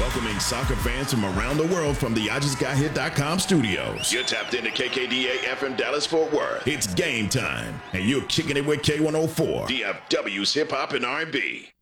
Welcoming soccer fans from around the world from the IJustGotHit.com studios. You're tapped into KKDA FM Dallas Fort Worth. It's game time, and you're kicking it with K104, DFW's Hip Hop and R&B.